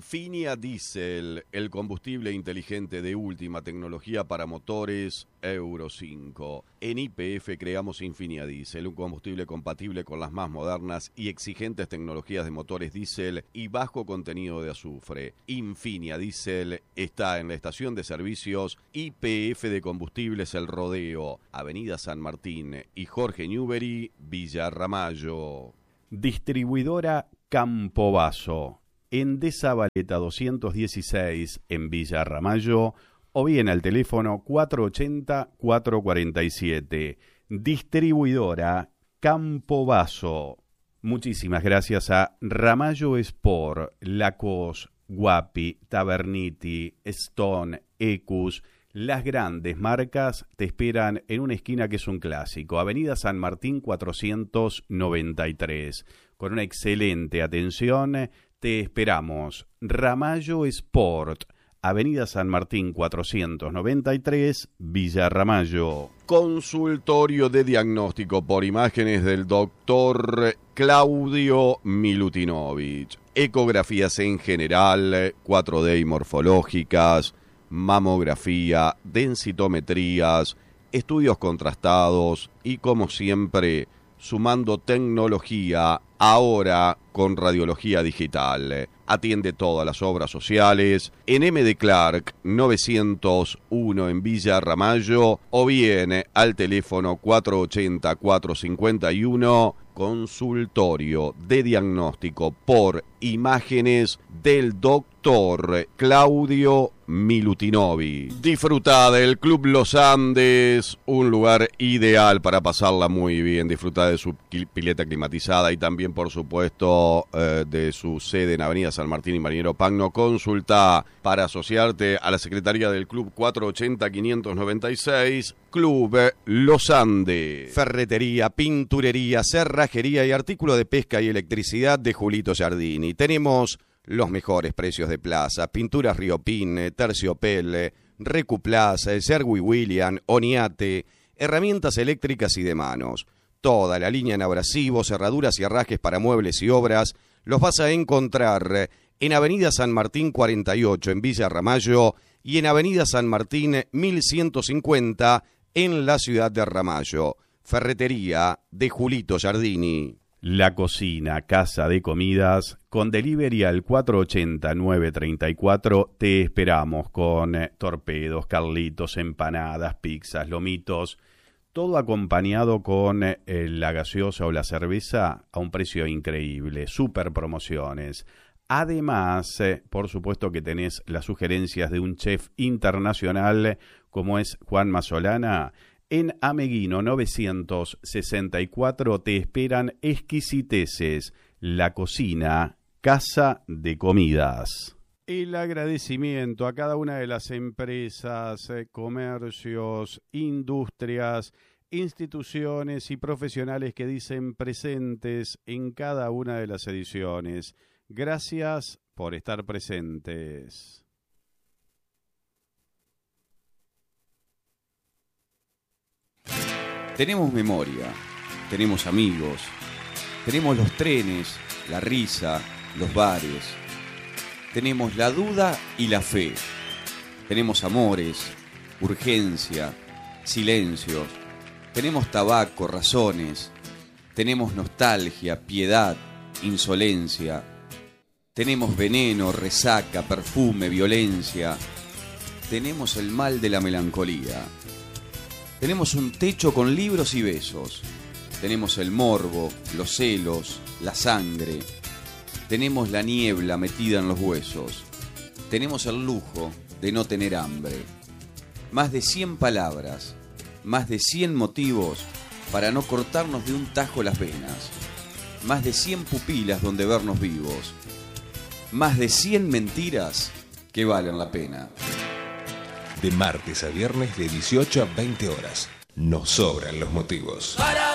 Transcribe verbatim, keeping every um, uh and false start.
Infinia Diesel, el combustible inteligente de última tecnología para motores Euro cinco. En Y P F creamos Infinia Diesel, un combustible compatible con las más modernas y exigentes tecnologías de motores diésel y bajo contenido de azufre. Infinia Diesel está en la estación de servicios Y P F de Combustibles El Rodeo, Avenida San Martín y Jorge Newbery, Villa Ramallo. Distribuidora Campobasso, Endesa Valeta doscientos dieciséis en Villa Ramallo o bien al teléfono cuatro ochenta, cuatro cuarenta y siete. Distribuidora Campobasso. Muchísimas gracias a Ramallo Sport, Lacos, Guapi, Taverniti, Stone, Ecus. Las grandes marcas te esperan en una esquina que es un clásico, Avenida San Martín cuatrocientos noventa y tres. Con una excelente atención, te esperamos. Ramallo Sport, Avenida San Martín cuatrocientos noventa y tres, Villa Ramallo. Consultorio de diagnóstico por imágenes del doctor Claudio Milutinovich. Ecografías en general, cuatro D y morfológicas, mamografía, densitometrías, estudios contrastados y, como siempre, sumando tecnología, ahora con radiología digital. Atiende todas las obras sociales en M. de Clark novecientos uno en Villa Ramallo o bien al teléfono cuatro ochenta, cuatro cincuenta y uno. Consultorio de diagnóstico por imágenes del doctor Claudio Milutinovi. Disfruta del Club Los Andes, un lugar ideal para pasarla muy bien. Disfruta de su pileta climatizada y también, por supuesto, eh, de su sede en Avenida San Martín y Marinero Pagno. Consulta para asociarte a la Secretaría del Club cuatro ochenta, quinientos noventa y seis. Club Los Andes. Ferretería, pinturería, cerrajería y artículo de pesca y electricidad de Julito Giardini. Tenemos los mejores precios de plaza: pinturas Riopin, Terciopel, Recuplaza, Sherwin Williams, Oniate, herramientas eléctricas y de manos. Toda la línea en abrasivos, cerraduras y herrajes para muebles y obras los vas a encontrar en Avenida San Martín cuarenta y ocho en Villa Ramallo y en Avenida San Martín mil ciento cincuenta en la ciudad de Ramallo. Ferretería de Julito Giardini. La Cocina, casa de comidas, con delivery al cuatro ochenta, nueve treinta y cuatro. Te esperamos con torpedos, carlitos, empanadas, pizzas, lomitos, todo acompañado con eh, la gaseosa o la cerveza a un precio increíble, super promociones. Además, eh, por supuesto que tenés las sugerencias de un chef internacional como es Juan Masolana. En Ameguino novecientos sesenta y cuatro te esperan exquisiteces. La Cocina, casa de comidas. El agradecimiento a cada una de las empresas, eh, comercios, industrias, instituciones y profesionales que dicen presentes en cada una de las ediciones. Gracias por estar presentes. Tenemos memoria, tenemos amigos, tenemos los trenes, la risa, los bares. Tenemos la duda y la fe. Tenemos amores, urgencia, silencios. Tenemos tabaco, razones. Tenemos nostalgia, piedad, insolencia. Tenemos veneno, resaca, perfume, violencia. Tenemos el mal de la melancolía. Tenemos un techo con libros y besos. Tenemos el morbo, los celos, la sangre. Tenemos la niebla metida en los huesos. Tenemos el lujo de no tener hambre. Más de cien palabras, más de cien motivos para no cortarnos de un tajo las venas. Más de cien pupilas donde vernos vivos. Más de cien mentiras que valen la pena. De martes a viernes de dieciocho a veinte horas. Nos sobran los motivos. Para